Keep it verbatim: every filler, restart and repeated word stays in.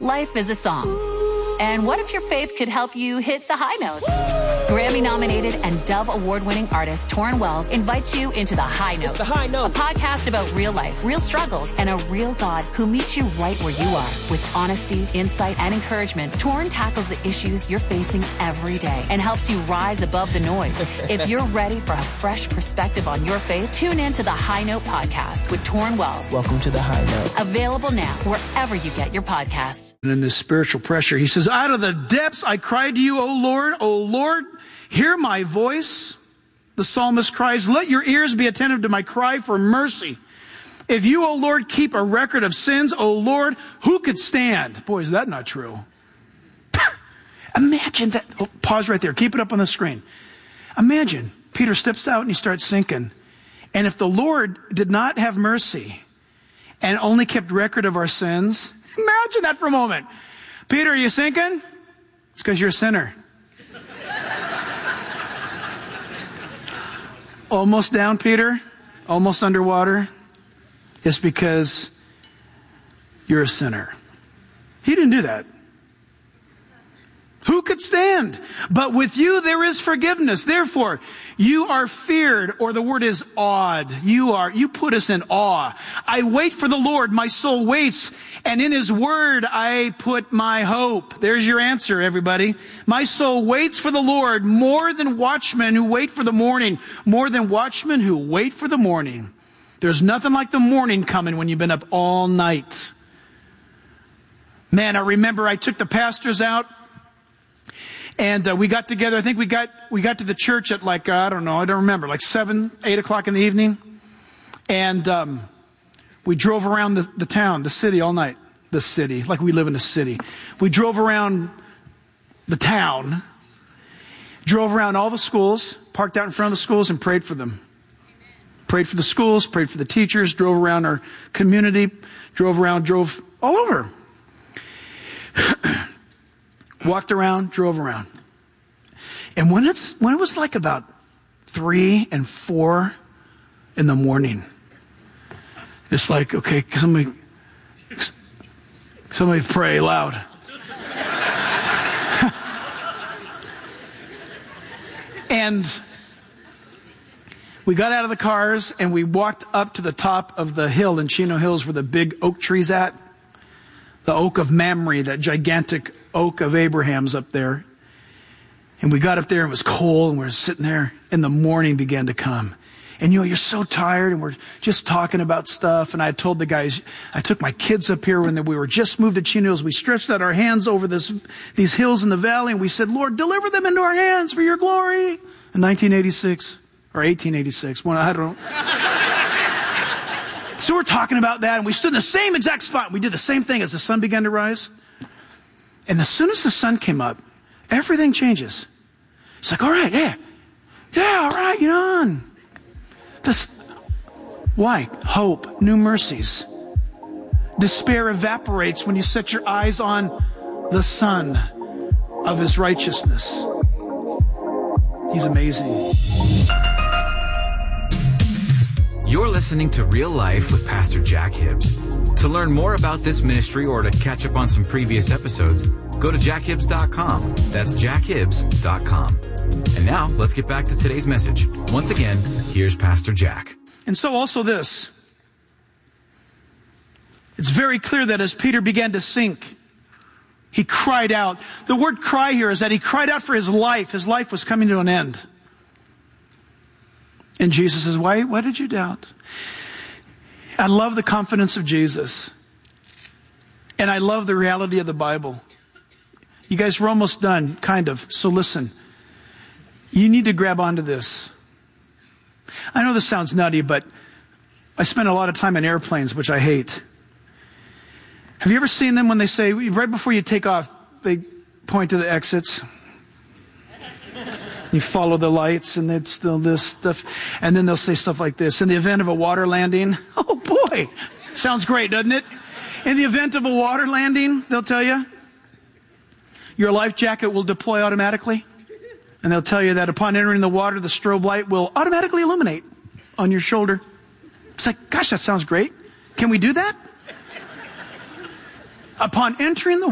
Life is a song. And what if your faith could help you hit the high notes? Grammy-nominated and Dove Award-winning artist Torrin Wells invites you into The High Note. It's The High Note. A podcast about real life, real struggles, and a real God who meets you right where you are. With honesty, insight, and encouragement, Torrin tackles the issues you're facing every day and helps you rise above the noise. If you're ready for a fresh perspective on your faith, tune in to The High Note podcast with Torrin Wells. Welcome to The High Note. Available now wherever you get your podcasts. And in this spiritual pressure, he says, out of the depths I cried to you, O Lord, O Lord, hear my voice. The psalmist cries, let your ears be attentive to my cry for mercy. If you, O Lord, keep a record of sins, O Lord, who could stand? Boy, is that not true. Imagine that. Oh, pause right there. Keep it up on the screen. Imagine Peter steps out and he starts sinking. And if the Lord did not have mercy and only kept record of our sins, imagine that for a moment. Peter, are you sinking? It's because you're a sinner. Almost down, Peter. Almost underwater. It's because you're a sinner. He didn't do that. Who could stand? But with you there is forgiveness. Therefore, you are feared, or the word is awed. You are, you put us in awe. I wait for the Lord. My soul waits. And in his word I put my hope. There's your answer, everybody. My soul waits for the Lord more than watchmen who wait for the morning. More than watchmen who wait for the morning. There's nothing like the morning coming when you've been up all night. Man, I remember I took the pastors out. And uh, we got together, I think we got we got to the church at like, uh, I don't know, I don't remember, like seven, eight o'clock in the evening. And um, we drove around the, the town, the city all night. The city, like we live in a city. We drove around the town, drove around all the schools, parked out in front of the schools and prayed for them. Prayed for the schools, prayed for the teachers, drove around our community, drove around, drove all over. Walked around, drove around. And when it's when it was like about three and four in the morning, it's like, okay, somebody somebody pray loud. And we got out of the cars and we walked up to the top of the hill in Chino Hills where the big oak tree's at. The oak of Mamre, that gigantic oak of Abraham's up there. And we got up there and it was cold and we were sitting there and the morning began to come. And you know, you're so tired and we're just talking about stuff. And I told the guys, I took my kids up here when we were just moved to Chino Hills. We stretched out our hands over this, these hills in the valley and we said, Lord, deliver them into our hands for your glory. In nineteen eighty-six or eighteen eighty-six, one, I don't know. So we're talking about that, and we stood in the same exact spot. We did the same thing as the sun began to rise. And as soon as the sun came up, everything changes. It's like, all right, yeah. Yeah, all right, you're on. This, why? Hope, new mercies. Despair evaporates when you set your eyes on the Son of his righteousness. He's amazing. You're listening to Real Life with Pastor Jack Hibbs. To learn more about this ministry or to catch up on some previous episodes, go to jack hibbs dot com. That's jack hibbs dot com. And now, let's get back to today's message. Once again, here's Pastor Jack. And so also this. It's very clear that as Peter began to sink, he cried out. The word cry here is that he cried out for his life. His life was coming to an end. And Jesus says, why, why did you doubt? I love the confidence of Jesus. And I love the reality of the Bible. You guys, we're almost done, kind of. So listen. You need to grab onto this. I know this sounds nutty, but I spend a lot of time in airplanes, which I hate. Have you ever seen them when they say, right before you take off, they point to the exits? You follow the lights and it's still this stuff. And then they'll say stuff like this. In the event of a water landing, oh boy, sounds great, doesn't it? In the event of a water landing, they'll tell you, your life jacket will deploy automatically. And they'll tell you that upon entering the water, the strobe light will automatically illuminate on your shoulder. It's like, gosh, that sounds great. Can we do that? Upon entering the